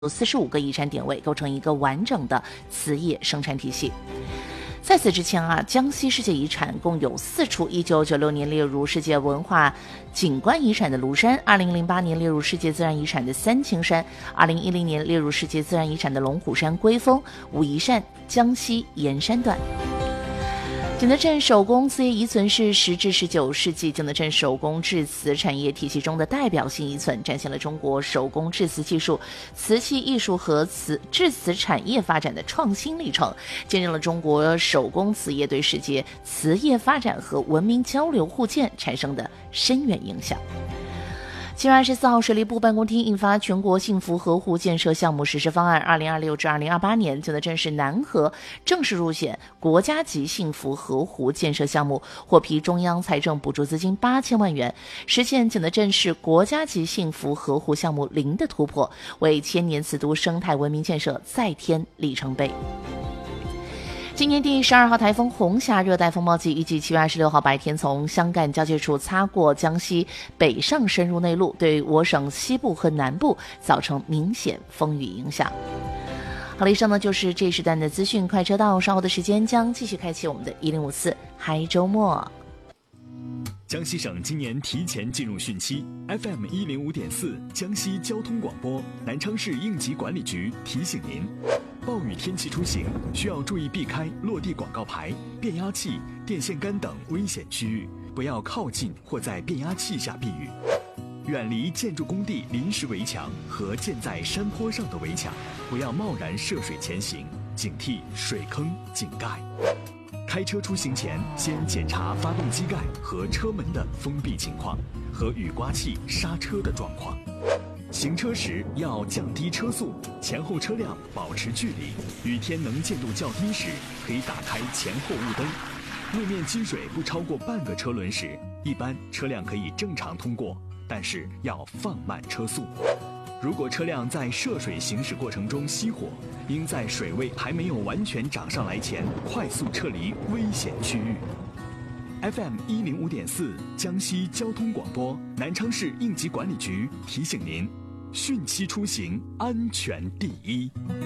有45个遗产点位，构成一个完整的瓷业生产体系。在此之前江西世界遗产共有4处，1996年列入世界文化景观遗产的庐山，2008年列入世界自然遗产的三清山，2010年列入世界自然遗产的龙虎山龟峰、武夷山、江西盐山段。景德镇手工瓷业遗存是10至19世纪景德镇手工制瓷产业体系中的代表性遗存，展现了中国手工制瓷技术、瓷器艺术和制瓷产业发展的创新历程，见证了中国手工瓷业对世界瓷业发展和文明交流互鉴产生的深远影响。7月24号，水利部办公厅印发全国幸福河湖建设项目实施方案，2026至2028年，景德镇市南河正式入选国家级幸福河湖建设项目，获批中央财政补助资金8000万元，实现景德镇市国家级幸福河湖项目0的突破，为千年瓷都生态文明建设再添里程碑。今年第12号台风红霞热带风暴季预计7月26号白天从湘赣交界处擦过江西北上，深入内陆，对我省西部和南部造成明显风雨影响。好了，以上呢就是这时段的资讯快车道，稍后的时间将继续开启我们的1054嗨周末。 江西省今年提前进入汛期 ，FM 105.4江西交通广播南昌市应急管理局提醒您，暴雨天气出行需要注意避开落地广告牌、变压器、电线杆等危险区域，不要靠近或在变压器下避雨，远离建筑工地临时围墙和建在山坡上的围墙，不要贸然涉水前行，警惕水坑、井盖。开车出行前，先检查发动机盖和车门的封闭情况和雨刮器刹车的状况。行车时要降低车速，前后车辆保持距离。雨天能见度较低时，可以打开前后雾灯。路面积水不超过半个车轮时，一般车辆可以正常通过，但是要放慢车速。如果车辆在涉水行驶过程中熄火，应在水位还没有完全涨上来前快速撤离危险区域。FM 105.4江西交通广播南昌市应急管理局提醒您，汛期出行安全第一。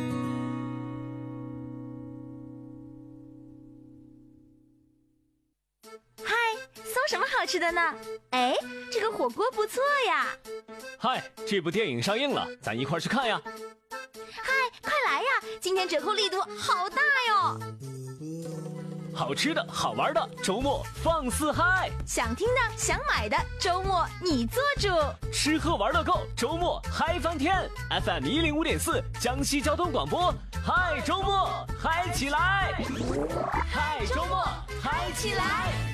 嗨，搜什么好吃的呢？哎，这个火锅不错呀。 嗨，这部电影上映了，咱一块去看呀。 嗨，快来呀，今天折扣力度好大哟。 好吃的好玩的，周末放肆嗨！ 想听的想买的，周末你做主。 吃喝玩乐购，周末嗨翻天。FM 105.4江西交通广播，嗨周末嗨起来！嗨周末嗨起来！